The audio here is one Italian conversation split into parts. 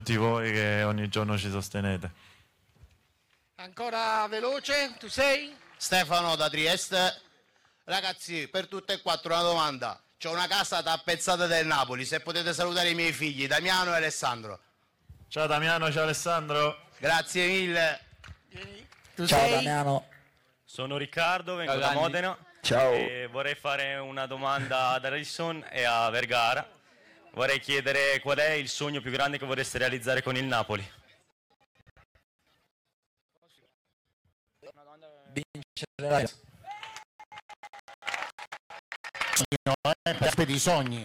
tutti voi che ogni giorno ci sostenete. Ancora veloce, tu sei? Stefano da Trieste. Ragazzi, per tutte e quattro una domanda. C'ho una casa tappezzata del Napoli, se potete salutare i miei figli, Damiano e Alessandro. Ciao Damiano, ciao Alessandro. Grazie mille. Tu Ciao sei? Damiano. Sono Riccardo, vengo Ciao, da Ganni. Modena. Ciao. E vorrei fare una domanda ad Alisson e a Vergara. Vorrei chiedere qual è il sogno più grande che vorreste realizzare con il Napoli. Vincere Per i sogni.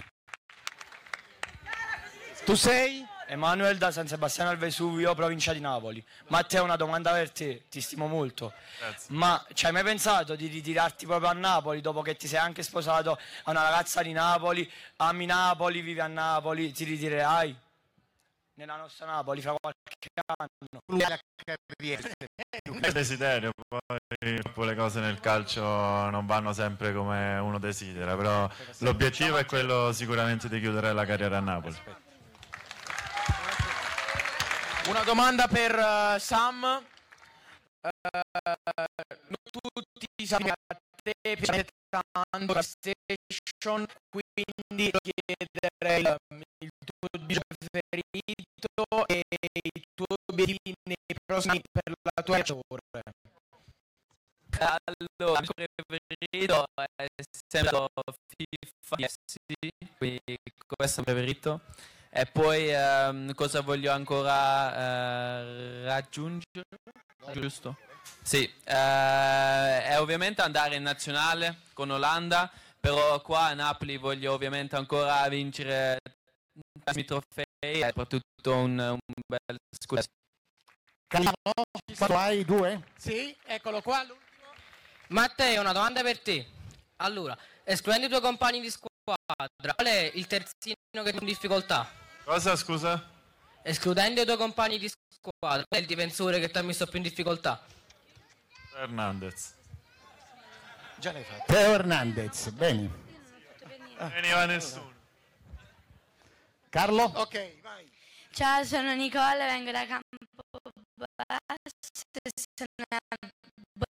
Tu sei? Emanuele da San Sebastiano al Vesuvio, provincia di Napoli. Matteo, una domanda per te, ti stimo molto. Grazie. Ma ci hai mai pensato di ritirarti proprio a Napoli dopo che ti sei anche sposato a una ragazza di Napoli, ami Napoli, vivi a Napoli, ti ritirerai nella nostra Napoli fra qualche anno? Un desiderio, poi le cose nel calcio non vanno sempre come uno desidera, però l'obiettivo è quello sicuramente di chiudere la carriera a Napoli. Una domanda per Sam. Non tutti sanno a te piace tanto la PlayStation, quindi chiederei il tuo gioco preferito e i tuoi obiettivi nei prossimi per la tua giornata. Allora, il mio preferito è sempre FIFA, quindi questo è il mio preferito. E poi cosa voglio ancora raggiungere? Giusto? Sì, è ovviamente andare in nazionale con Olanda, però qua a Napoli voglio ovviamente ancora vincere tanti trofei e soprattutto un bel scudetto. Carlo, hai due? Sì, eccolo qua. L'ultimo. Matteo, una domanda per te. Allora, escludendo i tuoi compagni di squadra, qual è il terzino che è in difficoltà? Cosa, scusa? Escludendo i tuoi compagni di squadra, qual è il difensore che ti ha messo più in difficoltà? Hernandez. Già l'hai fatto. Teo Hernandez, bene. Veniva nessuno. Carlo? Ok, vai. Ciao, sono Nicola, vengo da Campobasso e sono